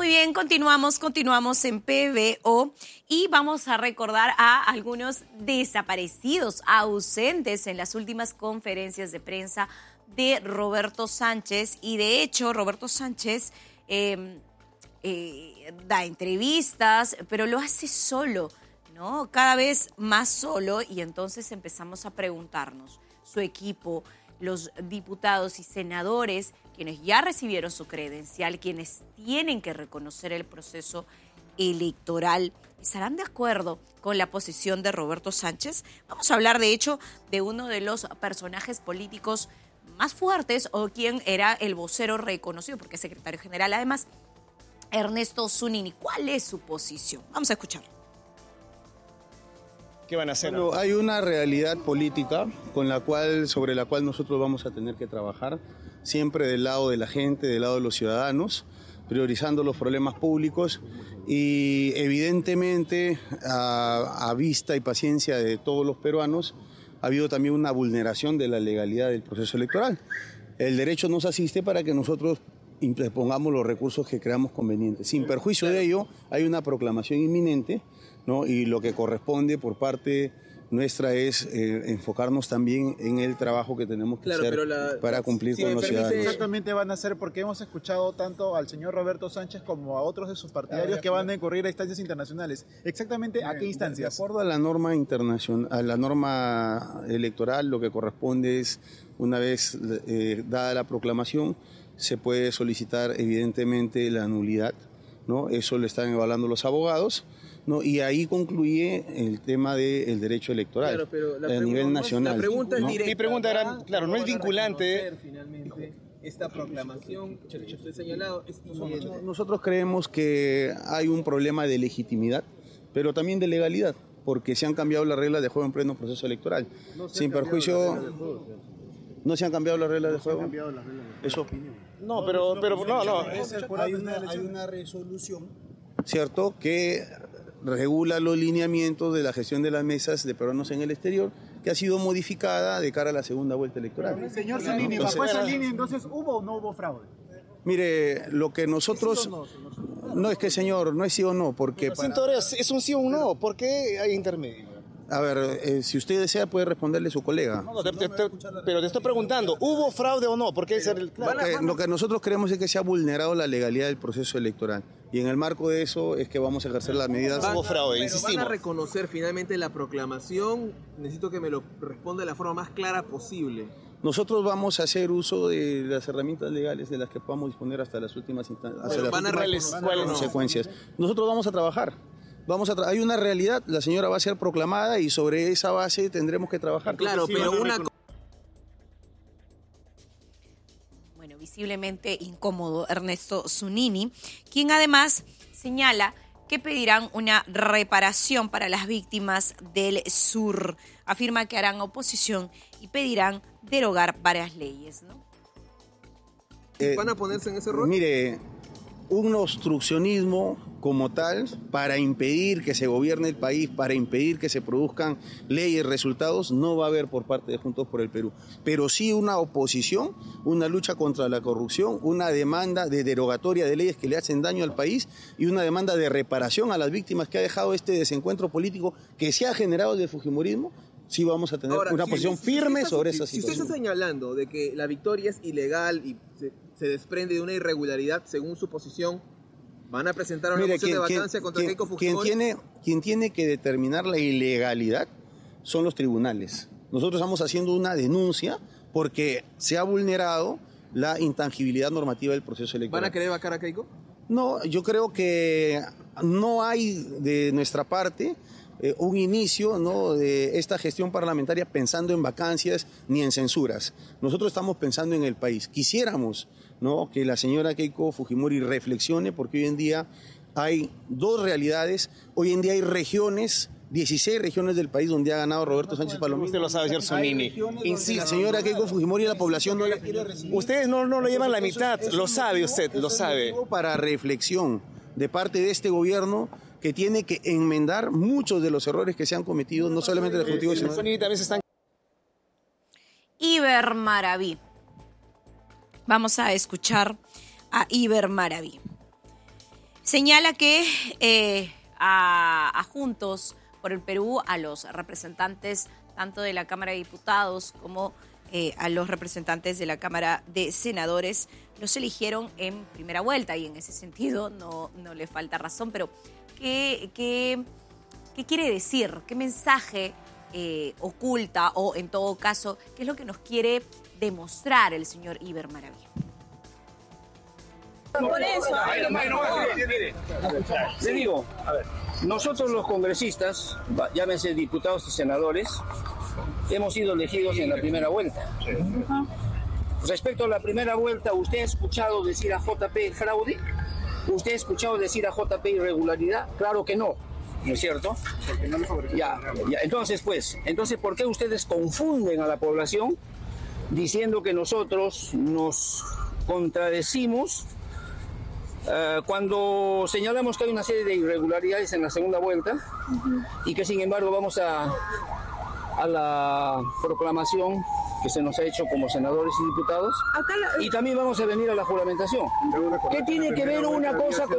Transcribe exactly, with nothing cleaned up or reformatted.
Muy bien, continuamos, continuamos en P B O y vamos a recordar a algunos desaparecidos, ausentes en las últimas conferencias de prensa de Roberto Sánchez. Y de hecho, Roberto Sánchez eh, eh, da entrevistas, pero lo hace solo, ¿no? Cada vez más solo, y entonces empezamos a preguntarnos, su equipo, los diputados y senadores, quienes ya recibieron su credencial, quienes tienen que reconocer el proceso electoral, ¿estarán de acuerdo con la posición de Roberto Sánchez? Vamos a hablar, de hecho, de uno de los personajes políticos más fuertes, o quien era el vocero reconocido, porque es secretario general, además, Ernesto Zunini. ¿Cuál es su posición? Vamos a escuchar. ¿Qué van a hacer? Bueno, hay una realidad política con la cual, sobre la cual nosotros vamos a tener que trabajar, siempre del lado de la gente, del lado de los ciudadanos, priorizando los problemas públicos y evidentemente a, a vista y paciencia de todos los peruanos ha habido también una vulneración de la legalidad del proceso electoral. El derecho nos asiste para que nosotros pongamos los recursos que creamos convenientes. Sin perjuicio de ello, hay una proclamación inminente, ¿no? Y lo que corresponde por parte nuestra es eh, enfocarnos también en el trabajo que tenemos que claro, hacer la, para cumplir si con los ciudadanos. Exactamente van a hacer, porque hemos escuchado tanto al señor Roberto Sánchez como a otros de sus partidarios que van a incurrir a instancias internacionales. ¿Exactamente Bien, a qué instancias? De acuerdo a la norma internacional, a la norma electoral, lo que corresponde es, una vez eh, dada la proclamación, se puede solicitar evidentemente la nulidad, ¿no? Eso lo están evaluando los abogados, ¿no? Y ahí concluye el tema del derecho electoral, claro, pero la a nivel nacional. La pregunta es ¿no? directa. Mi pregunta era, claro, no es vinculante. Finalmente, esta proclamación, usted señalado, es nosotros, nosotros creemos que hay un problema de legitimidad, pero también de legalidad, porque se han cambiado las reglas de juego en pleno proceso electoral. No Sin perjuicio... ¿No se han cambiado las reglas no de juego? Se han cambiado las reglas de juego. Eso. No, pero, pero no, no. Hay una, hay una resolución, ¿cierto?, que regula los lineamientos de la gestión de las mesas de peruanos en el exterior, que ha sido modificada de cara a la segunda vuelta electoral. Señor Zunini, bajo esa línea, entonces, ¿hubo o no hubo fraude? Mire, lo que nosotros... No, es que, señor, no es sí o no, porque... Para... Es un sí o un no, ¿por qué hay intermedio? A ver, eh, si usted desea puede responderle a su colega. No, no, te, te, te, pero te estoy preguntando, ¿hubo fraude o no? Porque pero, el, claro, lo, que, lo que nosotros creemos es que se ha vulnerado la legalidad del proceso electoral. Y en el marco de eso es que vamos a ejercer las medidas. Hubo fraude, insistimos. ¿Van a reconocer finalmente la proclamación? Necesito que me lo responda de la forma más clara posible. Nosotros vamos a hacer uso de las herramientas legales de las que podamos disponer hasta las últimas, hasta las van últimas a consecuencias. Nosotros vamos a trabajar. Vamos a hay una realidad, la señora va a ser proclamada y sobre esa base tendremos que trabajar. Claro, sí, pero una... Bueno, visiblemente incómodo Ernesto Zunini, quien además señala que pedirán una reparación para las víctimas del sur. Afirma que harán oposición y pedirán derogar varias leyes, ¿no? Eh, ¿Van a ponerse en ese rol? Mire, un obstruccionismo como tal para impedir que se gobierne el país, para impedir que se produzcan leyes, resultados, no va a haber por parte de Juntos por el Perú. Pero sí una oposición, una lucha contra la corrupción, una demanda de derogatoria de leyes que le hacen daño al país y una demanda de reparación a las víctimas que ha dejado este desencuentro político que se ha generado desde el fujimorismo. Sí vamos a tener Ahora, una si, posición si, firme si está, sobre esa si, situación. Si usted está señalando de que la victoria es ilegal y se, se desprende de una irregularidad según su posición, ¿van a presentar una Mire, moción quien, de vacancia quien, contra quien, Keiko Fujimori? Quien tiene, quien tiene que determinar la ilegalidad son los tribunales. Nosotros estamos haciendo una denuncia porque se ha vulnerado la intangibilidad normativa del proceso electoral. ¿Van a querer vacar a Keiko? No, yo creo que no hay de nuestra parte eh, un inicio, ¿no?, de esta gestión parlamentaria pensando en vacancias ni en censuras. Nosotros estamos pensando en el país. Quisiéramos, ¿no?, que la señora Keiko Fujimori reflexione, porque hoy en día hay dos realidades. Hoy en día hay regiones, dieciséis regiones del país donde ha ganado Roberto Sánchez Palomino. Usted lo sabe, señor Zunini. La señora Keiko Fujimori, la población no la quiere recibir. Ustedes no, no lo llevan la mitad, lo sabe usted, lo sabe. Para reflexión de parte de este gobierno, que tiene que enmendar muchos de los errores que se han cometido, no solamente el Ejecutivo, sino... Iber Maraví. Vamos a escuchar a Iber Maraví. señala que eh, a, a Juntos por el Perú, a los representantes tanto de la Cámara de Diputados como eh, a los representantes de la Cámara de Senadores, los eligieron en primera vuelta y en ese sentido no, no le falta razón, pero ¿qué, qué, qué quiere decir? ¿Qué mensaje eh, oculta o en todo caso, qué es lo que nos quiere demostrar el señor Iber Maravilla? Por eso. Le digo, a ver, nosotros los congresistas, llámense diputados y senadores, hemos sido elegidos en la primera vuelta. Respecto a la primera vuelta, ¿usted ha escuchado decir a J P fraude? ¿Usted ha escuchado decir a J P irregularidad? Claro que no, ¿no es cierto? Porque no le favorecen. Ya, ya, entonces pues, entonces ¿por qué ustedes confunden a la población diciendo que nosotros nos contradecimos Uh, cuando señalamos que hay una serie de irregularidades en la segunda vuelta uh-huh. y que sin embargo vamos a, a la proclamación que se nos ha hecho como senadores y diputados la... y también vamos a venir a la juramentación? ¿Qué tiene que ver una cosa con